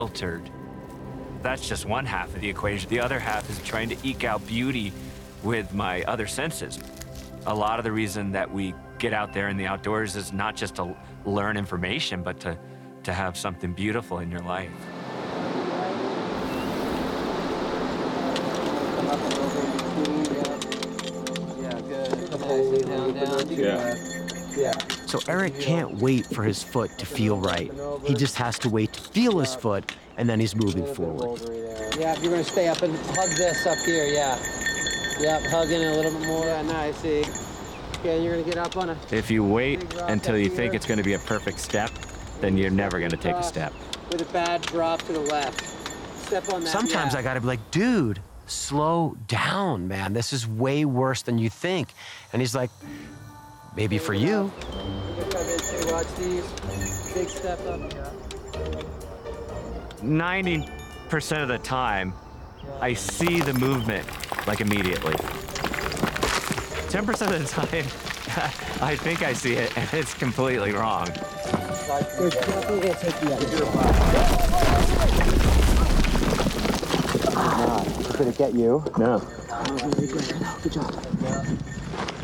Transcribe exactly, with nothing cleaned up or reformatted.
filtered. That's just one half of the equation. The other half is trying to eke out beauty with my other senses. A lot of the reason that we get out there in the outdoors is not just to learn information, but to, to have something beautiful in your life. Yeah, good. Down, down. Yeah. Yeah. So Eric can't wait for his foot to feel right. He just has to wait to feel his foot, and then he's moving forward. Yeah, you're gonna stay up and hug this up here, yeah. Yep, hugging it a little bit more. Yeah, nice, see. Okay, you're gonna get up on a... If you wait until you think it's gonna be a perfect step, then you're never gonna take a step. With a bad drop to the left. Step on that. Sometimes yeah. I gotta be like, dude, slow down, man. This is way worse than you think. And he's like, maybe for you. Watch these. Big step up. ninety percent of the time, I see the movement, like, immediately. ten percent of the time, I think I see it, and it's completely wrong. There's definitely gonna take you out. Did it get you? No. Good job.